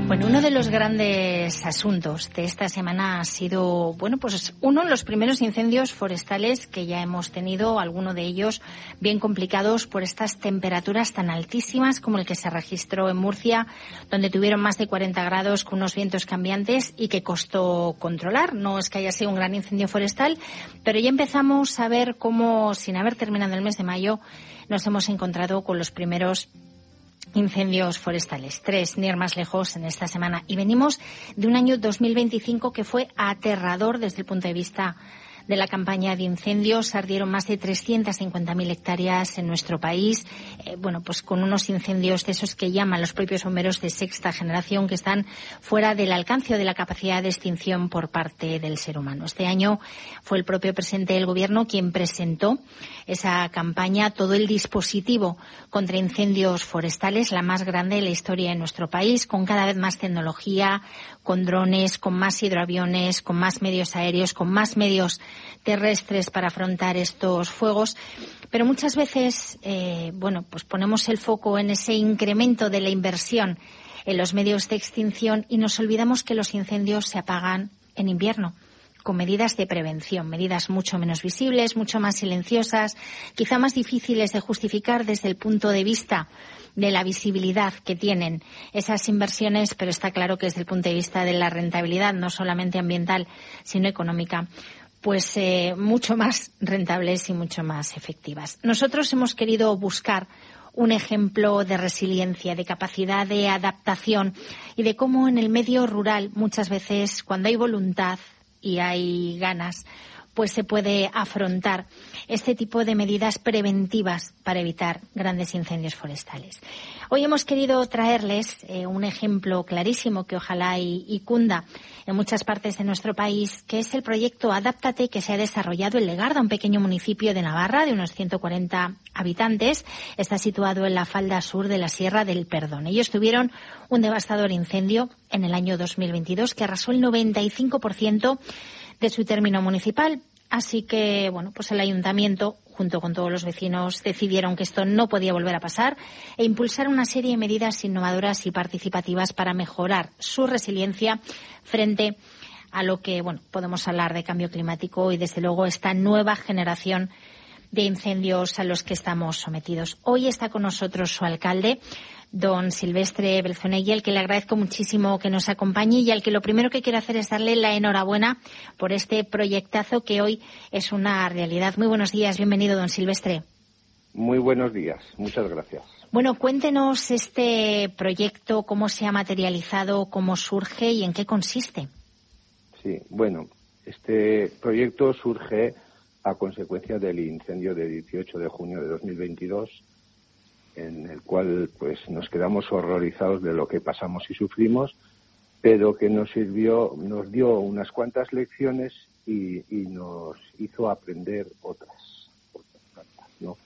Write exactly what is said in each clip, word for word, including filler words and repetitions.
Bueno, uno de los grandes asuntos de esta semana ha sido, bueno, pues uno de los primeros incendios forestales que ya hemos tenido, algunos de ellos bien complicados por estas temperaturas tan altísimas como el que se registró en Murcia, donde tuvieron más de cuarenta grados con unos vientos cambiantes y que costó controlar. No es que haya sido un gran incendio forestal, pero ya empezamos a ver cómo, sin haber terminado el mes de mayo, nos hemos encontrado con los primeros incendios forestales, tres, ni ir más lejos, en esta semana. Y venimos de un año dos mil veinticinco que fue aterrador desde el punto de vista de la campaña de incendios. Ardieron más de trescientas cincuenta mil hectáreas en nuestro país, eh, bueno, pues con unos incendios de esos que llaman los propios bomberos de sexta generación, que están fuera del alcance o de la capacidad de extinción por parte del ser humano. Este año fue el propio presidente del Gobierno quien presentó esa campaña, todo el dispositivo contra incendios forestales, la más grande de la historia de nuestro país, con cada vez más tecnología, con drones, con más hidroaviones, con más medios aéreos, con más medios terrestres para afrontar estos fuegos. Pero muchas veces, eh, bueno, pues ponemos el foco en ese incremento de la inversión en los medios de extinción y nos olvidamos que los incendios se apagan en invierno, con medidas de prevención, medidas mucho menos visibles, mucho más silenciosas, quizá más difíciles de justificar desde el punto de vista de la visibilidad que tienen esas inversiones, pero está claro que desde el punto de vista de la rentabilidad, no solamente ambiental, sino económica, pues eh, mucho más rentables y mucho más efectivas. Nosotros hemos querido buscar un ejemplo de resiliencia, de capacidad de adaptación y de cómo en el medio rural muchas veces, cuando hay voluntad y hay ganas, pues se puede afrontar este tipo de medidas preventivas para evitar grandes incendios forestales. Hoy hemos querido traerles eh, un ejemplo clarísimo que ojalá y, y cunda en muchas partes de nuestro país, que es el proyecto Adáptate, que se ha desarrollado en Legarda, un pequeño municipio de Navarra de unos ciento cuarenta habitantes. Está situado en la falda sur de la Sierra del Perdón. Ellos tuvieron un devastador incendio en el año dos mil veintidós que arrasó el noventa y cinco por ciento de su término municipal. Así que, bueno, pues el ayuntamiento, junto con todos los vecinos, decidieron que esto no podía volver a pasar e impulsar una serie de medidas innovadoras y participativas para mejorar su resiliencia frente a lo que, bueno, podemos hablar de cambio climático y, desde luego, esta nueva generación de incendios a los que estamos sometidos. Hoy está con nosotros su alcalde, don Silvestre Belzonegui, al que le agradezco muchísimo que nos acompañe y al que lo primero que quiero hacer es darle la enhorabuena por este proyectazo que hoy es una realidad. Muy buenos días, bienvenido, don Silvestre. Muy buenos días, muchas gracias. Bueno, cuéntenos este proyecto, cómo se ha materializado, cómo surge y en qué consiste. Sí, bueno, este proyecto surge a consecuencia del incendio de dieciocho de junio de dos mil veintidós, en el cual pues nos quedamos horrorizados de lo que pasamos y sufrimos, pero que nos sirvió, nos dio unas cuantas lecciones y, y nos hizo aprender otras, otras tantas, ¿no?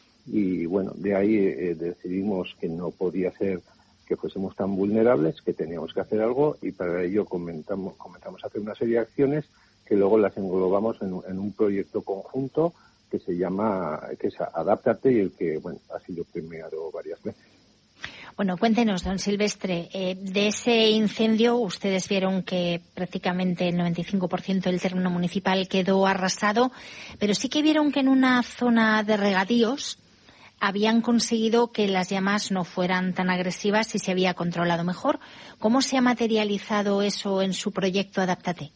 Y bueno, de ahí eh, decidimos que no podía ser que fuésemos tan vulnerables, que teníamos que hacer algo, y para ello comenzamos, comenzamos a hacer una serie de acciones que luego las englobamos en, en un proyecto conjunto que se llama, que es Adáptate, y el que, bueno, ha sido premiado varias veces. Bueno, cuéntenos, don Silvestre, eh, de ese incendio ustedes vieron que prácticamente el noventa y cinco por ciento del terreno municipal quedó arrasado, pero sí que vieron que en una zona de regadíos habían conseguido que las llamas no fueran tan agresivas y se había controlado mejor. ¿Cómo se ha materializado eso en su proyecto Adáptate?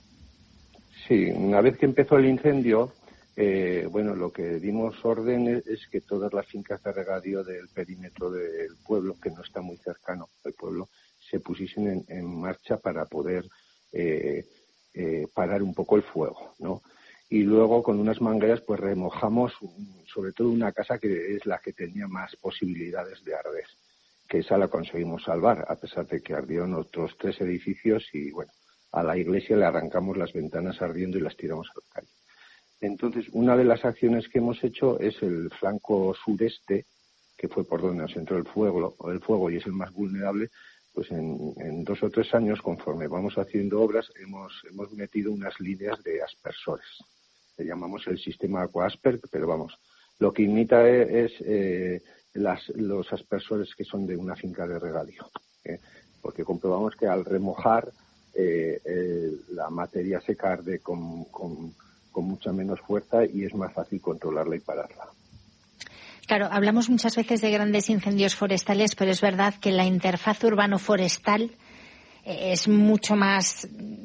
Sí, una vez que empezó el incendio, eh, bueno, lo que dimos órdenes es que todas las fincas de regadío del perímetro del pueblo, que no está muy cercano al pueblo, se pusiesen en, en marcha para poder eh, eh, parar un poco el fuego, ¿no? Y luego con unas mangueras pues remojamos sobre todo una casa que es la que tenía más posibilidades de arder, que esa la conseguimos salvar, a pesar de que ardieron otros tres edificios y, bueno, a la iglesia le arrancamos las ventanas ardiendo y las tiramos a la calle. Entonces, una de las acciones que hemos hecho es el flanco sureste, que fue por donde nos entró el fuego, el fuego y es el más vulnerable. Pues en, en dos o tres años, conforme vamos haciendo obras, hemos, hemos metido unas líneas de aspersores. Le llamamos el sistema AquaAsper, pero vamos, lo que imita es, es eh, las, los aspersores que son de una finca de regadío, ¿eh? Porque que comprobamos que al remojar eh, eh, la materia seca arde con, con, con mucha menos fuerza y es más fácil controlarla y pararla. Claro, hablamos muchas veces de grandes incendios forestales, pero es verdad que la interfaz urbano-forestal es mucho más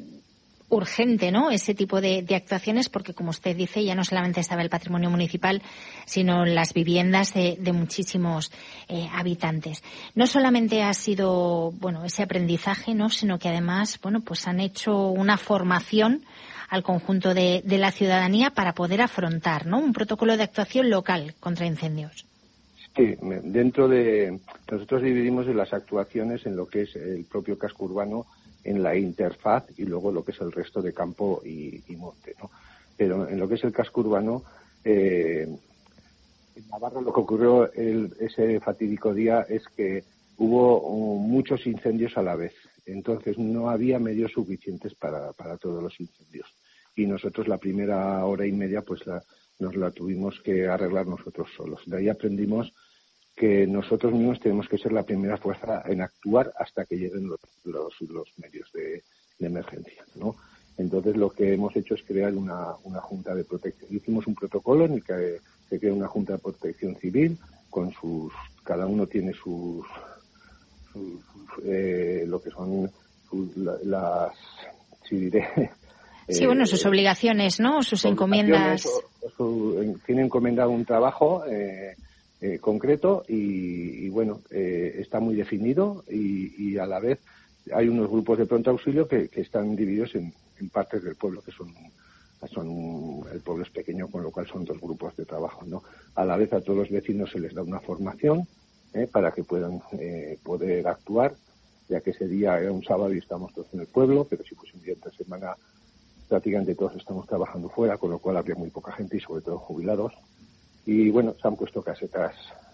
urgente, ¿no? Ese tipo de, de actuaciones, porque como usted dice, ya no solamente estaba el patrimonio municipal, sino las viviendas de, de muchísimos eh, habitantes. No solamente ha sido, bueno, ese aprendizaje, ¿no? Sino que además, bueno, pues han hecho una formación al conjunto de, de la ciudadanía para poder afrontar, ¿no? Un protocolo de actuación local contra incendios. Sí, dentro de nosotros dividimos las actuaciones en lo que es el propio casco urbano, en la interfaz y luego lo que es el resto de campo y, y monte, ¿no? Pero en lo que es el casco urbano, eh, en Navarra lo que ocurrió el, ese fatídico día es que hubo uh, muchos incendios a la vez, entonces no había medios suficientes para, para todos los incendios y nosotros la primera hora y media pues la, nos la tuvimos que arreglar nosotros solos. De ahí aprendimos que nosotros mismos tenemos que ser la primera fuerza en actuar hasta que lleguen los, los, los medios de, de emergencia, ¿no? Entonces lo que hemos hecho es crear una, una junta de protección. Hicimos un protocolo en el que se crea una junta de protección civil con sus, cada uno tiene sus, sus eh, lo que son sus, las, si diré. Sí, eh, bueno, sus obligaciones, ¿no? Sus encomiendas. O, o su, tiene encomendado un trabajo eh, Eh, concreto y, y bueno, eh, está muy definido y, y a la vez hay unos grupos de pronto auxilio que, que están divididos en, en partes del pueblo que son, son el pueblo es pequeño, con lo cual son dos grupos de trabajo, ¿no? A la vez a todos los vecinos se les da una formación eh, para que puedan eh, poder actuar, ya que ese día era un sábado y estamos todos en el pueblo, pero si fuese un día entre semana prácticamente todos estamos trabajando fuera, con lo cual habría muy poca gente y sobre todo jubilados. Y bueno, se han puesto casetas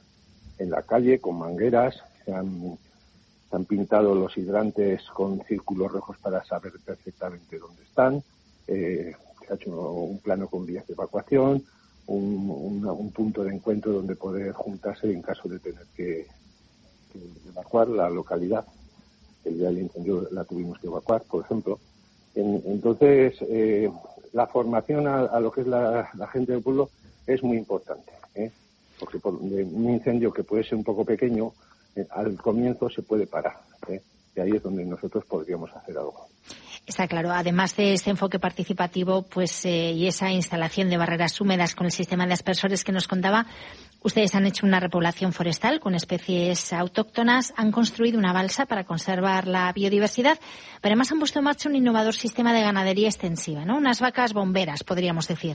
en la calle con mangueras, se han, se han pintado los hidrantes con círculos rojos para saber perfectamente dónde están, eh, se ha hecho un plano con vías de evacuación, un, un, un punto de encuentro donde poder juntarse en caso de tener que, que evacuar la localidad. El día del incendio la tuvimos que evacuar, por ejemplo. En, entonces, eh, la formación a, a lo que es la, la gente del pueblo es muy importante, ¿eh? Porque por un incendio que puede ser un poco pequeño, eh, al comienzo se puede parar, ¿eh? Y ahí es donde nosotros podríamos hacer algo. Está claro. Además de este enfoque participativo, pues eh, y esa instalación de barreras húmedas con el sistema de aspersores que nos contaba, ustedes han hecho una repoblación forestal con especies autóctonas, han construido una balsa para conservar la biodiversidad, pero además han puesto en marcha un innovador sistema de ganadería extensiva, ¿no? Unas vacas bomberas, podríamos decir.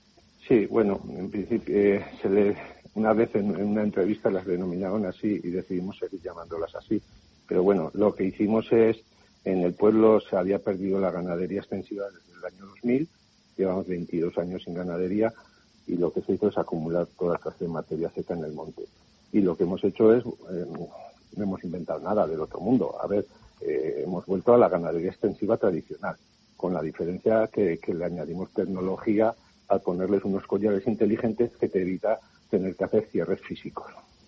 Sí, bueno, en principio eh, se le, una vez en, en una entrevista las denominaron así y decidimos seguir llamándolas así. Pero bueno, lo que hicimos es, en el pueblo se había perdido la ganadería extensiva desde el año dos mil, llevamos veintidós años sin ganadería y lo que se hizo es acumular toda clase de materia seca en el monte. Y lo que hemos hecho es, eh, no hemos inventado nada del otro mundo. A ver, eh, hemos vuelto a la ganadería extensiva tradicional, con la diferencia que, que le añadimos tecnología al ponerles unos collares inteligentes que te evita tener que hacer cierres físicos.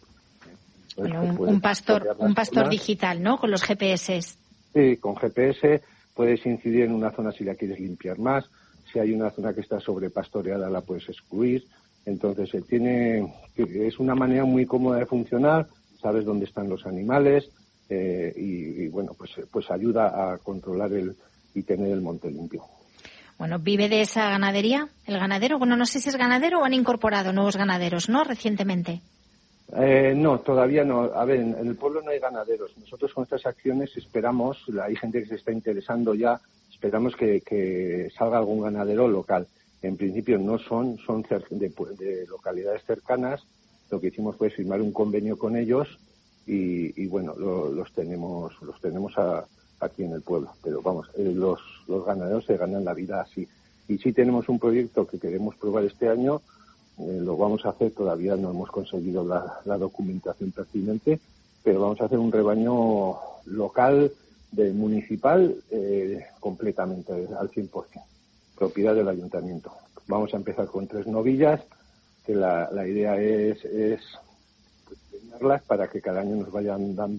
Entonces, bueno, un, un pastor un pastor zonas. digital, ¿no? Con los G P S. Sí, con G P S puedes incidir en una zona si la quieres limpiar más. Si hay una zona que está sobrepastoreada, la puedes excluir. Entonces, se tiene, es una manera muy cómoda de funcionar. Sabes dónde están los animales eh, y, y, bueno, pues, pues ayuda a controlar el y tener el monte limpio. Bueno, ¿vive de esa ganadería el ganadero? Bueno, no sé si es ganadero o han incorporado nuevos ganaderos, ¿no?, recientemente. Eh, no, todavía no. A ver, en, en el pueblo no hay ganaderos. Nosotros con estas acciones esperamos, hay gente que se está interesando ya, esperamos que, que salga algún ganadero local. En principio no son, son de, de localidades cercanas. Lo que hicimos fue firmar un convenio con ellos y, y bueno, lo, los tenemos, los tenemos a... aquí en el pueblo, pero vamos, eh, los, los ganaderos se ganan la vida así. Y sí tenemos un proyecto que queremos probar este año, eh, lo vamos a hacer, todavía no hemos conseguido la, la documentación pertinente, pero vamos a hacer un rebaño local, de municipal, eh, completamente, al cien por ciento, propiedad del ayuntamiento. Vamos a empezar con tres novillas, que la, la idea es, es tenerlas para que cada año nos vayan dando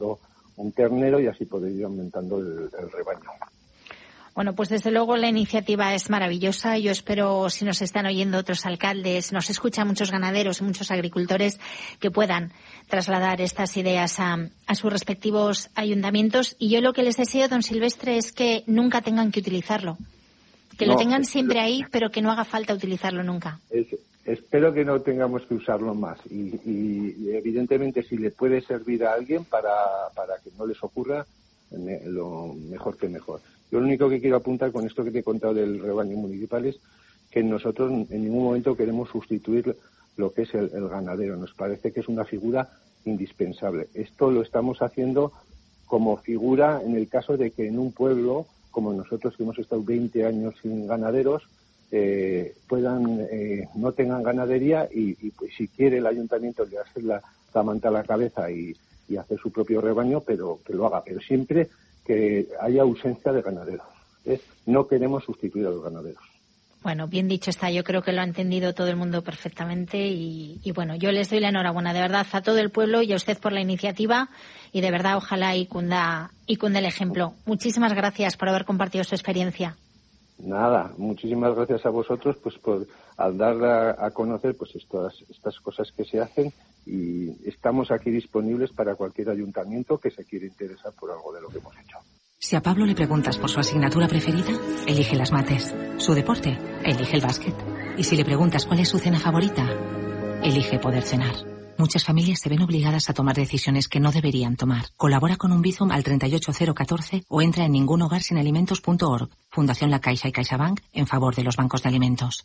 un ternero y así poder ir aumentando el, el rebaño. Bueno, pues desde luego la iniciativa es maravillosa. Yo espero, si nos están oyendo otros alcaldes, nos escuchan muchos ganaderos y muchos agricultores, que puedan trasladar estas ideas a, a sus respectivos ayuntamientos. Y yo lo que les deseo, don Silvestre, es que nunca tengan que utilizarlo. Que no, lo tengan siempre ahí, pero que no haga falta utilizarlo nunca. Es, espero que no tengamos que usarlo más. Y, y, y evidentemente, si le puede servir a alguien para, para que no les ocurra, me, lo mejor que mejor. Yo lo único que quiero apuntar con esto que te he contado del rebaño municipal es que nosotros en ningún momento queremos sustituir lo que es el, el ganadero. Nos parece que es una figura indispensable. Esto lo estamos haciendo como figura en el caso de que en un pueblo, como nosotros que hemos estado veinte años sin ganaderos, eh, puedan eh, no tengan ganadería y, y pues, si quiere el ayuntamiento le hace la, la manta a la cabeza y, y hacer su propio rebaño, pero que lo haga, pero siempre que haya ausencia de ganaderos. ¿eh? No queremos sustituir a los ganaderos. Bueno, bien dicho está. Yo creo que lo ha entendido todo el mundo perfectamente y, y bueno, yo les doy la enhorabuena de verdad a todo el pueblo y a usted por la iniciativa y de verdad ojalá y cunda, y cunda el ejemplo. Muchísimas gracias por haber compartido su experiencia. Nada, muchísimas gracias a vosotros pues por al dar a, a conocer pues estas estas cosas que se hacen y estamos aquí disponibles para cualquier ayuntamiento que se quiera interesar por algo de lo que hemos hecho. Si a Pablo le preguntas por su asignatura preferida, elige las mates. Su deporte, elige el básquet. Y si le preguntas cuál es su cena favorita, elige poder cenar. Muchas familias se ven obligadas a tomar decisiones que no deberían tomar. Colabora con un Bizum al treinta y ocho cero catorce o entra en ningunhogarsinalimentos punto org. Fundación La Caixa y CaixaBank en favor de los bancos de alimentos.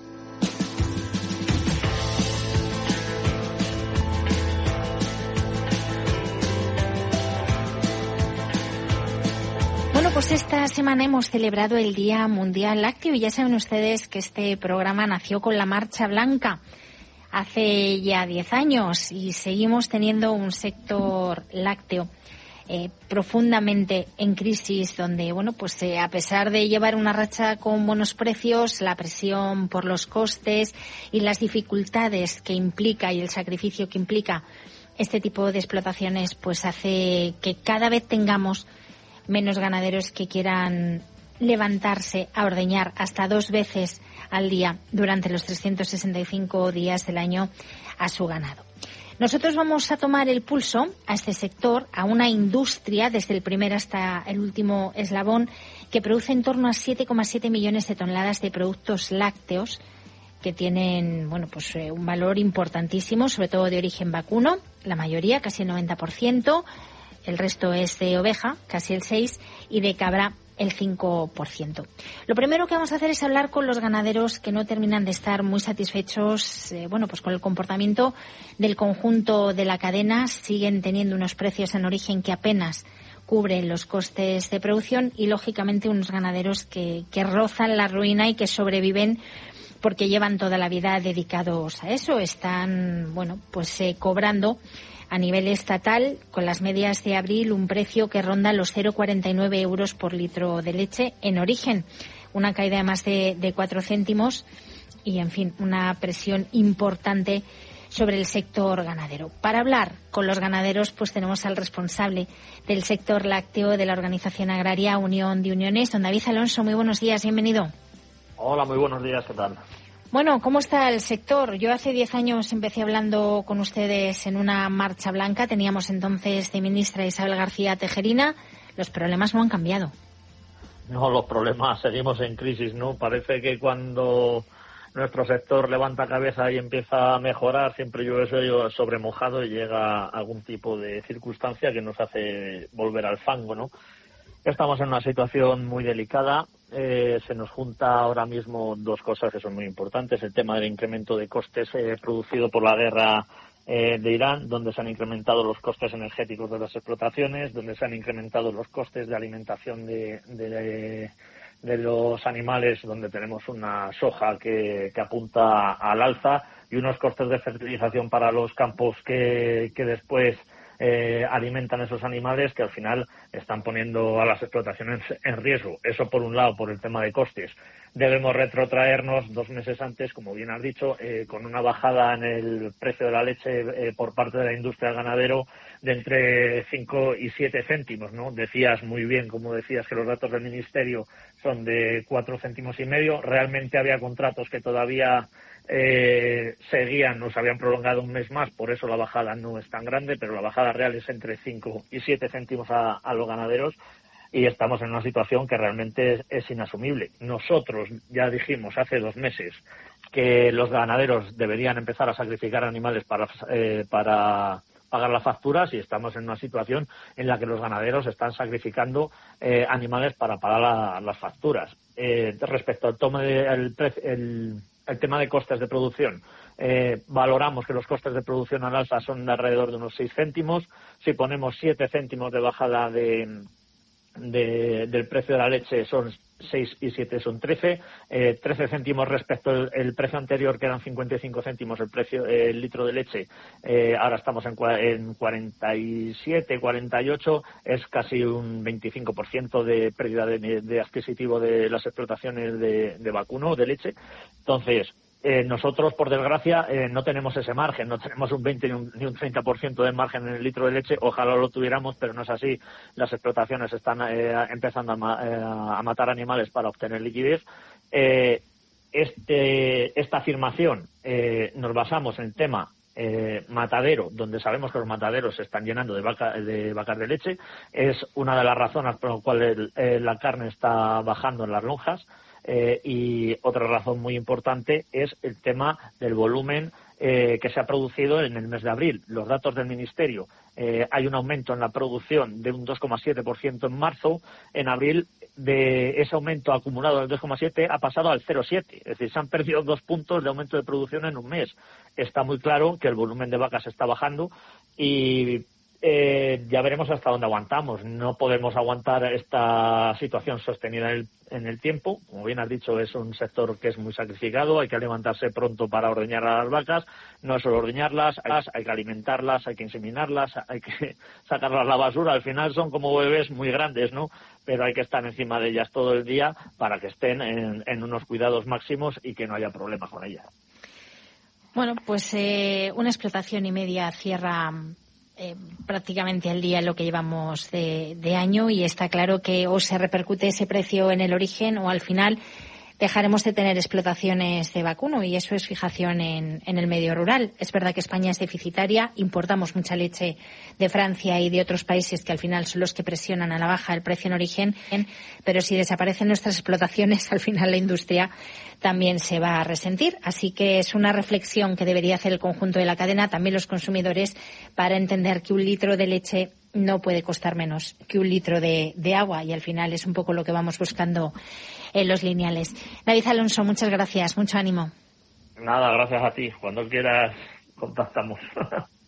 Bueno, pues esta semana hemos celebrado el Día Mundial Lácteo y ya saben ustedes que este programa nació con la Marcha Blanca hace ya diez años y seguimos teniendo un sector lácteo eh, profundamente en crisis, donde, bueno, pues eh, a pesar de llevar una racha con buenos precios, la presión por los costes y las dificultades que implica y el sacrificio que implica este tipo de explotaciones, pues hace que cada vez tengamos menos ganaderos que quieran levantarse a ordeñar hasta dos veces al día durante los trescientos sesenta y cinco días del año a su ganado. Nosotros vamos a tomar el pulso a este sector, a una industria, desde el primer hasta el último eslabón, que produce en torno a siete coma siete millones de toneladas de productos lácteos que tienen, bueno, pues eh, un valor importantísimo, sobre todo de origen vacuno, la mayoría, casi el noventa por ciento, el resto es de oveja, casi el seis por ciento, y de cabra, el cinco por ciento. Lo primero que vamos a hacer es hablar con los ganaderos que no terminan de estar muy satisfechos, eh, bueno, pues con el comportamiento del conjunto de la cadena. Siguen teniendo unos precios en origen que apenas cubren los costes de producción y, lógicamente, unos ganaderos que, que rozan la ruina y que sobreviven porque llevan toda la vida dedicados a eso. Están, bueno, pues eh, cobrando a nivel estatal, con las medias de abril, un precio que ronda los cero coma cuarenta y nueve euros por litro de leche en origen. Una caída de más de, de cuatro céntimos y, en fin, una presión importante sobre el sector ganadero. Para hablar con los ganaderos, pues tenemos al responsable del sector lácteo de la organización agraria Unión de Uniones, don David Alonso. Muy buenos días, bienvenido. Hola, muy buenos días, ¿qué tal? Bueno, ¿cómo está el sector? Yo hace diez años empecé hablando con ustedes en una marcha blanca. Teníamos entonces de ministra Isabel García Tejerina. Los problemas no han cambiado. No, los problemas, seguimos en crisis, ¿no? Parece que cuando nuestro sector levanta cabeza y empieza a mejorar, siempre llueve sobre mojado y llega algún tipo de circunstancia que nos hace volver al fango, ¿no? Estamos en una situación muy delicada. Eh, se nos junta ahora mismo dos cosas que son muy importantes. El tema del incremento de costes eh, producido por la guerra eh, de Irán, donde se han incrementado los costes energéticos de las explotaciones, donde se han incrementado los costes de alimentación de, de, de, de los animales, donde tenemos una soja que, que apunta al alza y unos costes de fertilización para los campos que, que después Eh, alimentan esos animales, que al final están poniendo a las explotaciones en riesgo. Eso por un lado, por el tema de costes. Debemos retrotraernos dos meses antes, como bien has dicho, eh, con una bajada en el precio de la leche eh, por parte de la industria del ganadero de entre cinco y siete céntimos, ¿no? Decías muy bien, como decías, que los datos del Ministerio son de cuatro céntimos y medio. Realmente había contratos que todavía eh, seguían, nos habían prolongado un mes más, por eso la bajada no es tan grande, pero la bajada real es entre cinco y siete céntimos a, a los ganaderos. Y estamos en una situación que realmente es, es inasumible. Nosotros ya dijimos hace dos meses que los ganaderos deberían empezar a sacrificar animales para, eh, para pagar las facturas, y estamos en una situación en la que los ganaderos están sacrificando eh, animales para pagar la, las facturas. Eh, respecto al toma de, el, el, el tema de costes de producción, eh, valoramos que los costes de producción al alza son de alrededor de unos seis céntimos. Si ponemos siete céntimos de bajada de De, del precio de la leche, son seis y siete son trece, eh, trece céntimos respecto al el precio anterior, que eran cincuenta y cinco céntimos el precio eh, el litro de leche. Eh, ahora estamos en, en cuarenta y siete, cuarenta y ocho, es casi un veinticinco por ciento de pérdida de, de adquisitivo de las explotaciones de, de vacuno, de leche. Entonces, Eh, nosotros, por desgracia, eh, no tenemos ese margen, no tenemos un veinte ni un, ni un treinta por ciento de margen en el litro de leche. Ojalá lo tuviéramos, pero no es así. Las explotaciones están eh, empezando a, ma eh, a matar animales para obtener liquidez. Eh, este, esta afirmación eh, nos basamos en el tema eh, matadero, donde sabemos que los mataderos se están llenando de, vaca, de vacas de leche. Es una de las razones por las cuales el, eh, la carne está bajando en las lonjas. Eh, y otra razón muy importante es el tema del volumen eh, que se ha producido en el mes de abril. Los datos del Ministerio, eh, hay un aumento en la producción de un dos coma siete por ciento en marzo. En abril, de ese aumento acumulado del dos coma siete ha pasado al cero coma siete. Es decir, se han perdido dos puntos de aumento de producción en un mes. Está muy claro que el volumen de vacas está bajando y Eh, ya veremos hasta dónde aguantamos. No podemos aguantar esta situación sostenida en el, en el tiempo. Como bien has dicho, es un sector que es muy sacrificado. Hay que levantarse pronto para ordeñar a las vacas. No es solo ordeñarlas, hay que alimentarlas, hay que inseminarlas, hay que sacarlas a la basura. Al final son como bebés muy grandes, ¿no? Pero hay que estar encima de ellas todo el día para que estén en, en unos cuidados máximos y que no haya problemas con ellas. Bueno, pues eh, una explotación y media cierra Eh, prácticamente al día lo que llevamos de, de año, y está claro que o se repercute ese precio en el origen o al final dejaremos de tener explotaciones de vacuno, y eso es fijación en, en el medio rural. Es verdad que España es deficitaria, importamos mucha leche de Francia y de otros países que al final son los que presionan a la baja el precio en origen, pero si desaparecen nuestras explotaciones, al final la industria también se va a resentir. Así que es una reflexión que debería hacer el conjunto de la cadena, también los consumidores, para entender que un litro de leche no puede costar menos que un litro de, de agua, y al final es un poco lo que vamos buscando en los lineales. David Alonso, muchas gracias, mucho ánimo. Nada, gracias a ti. Cuando quieras contactamos.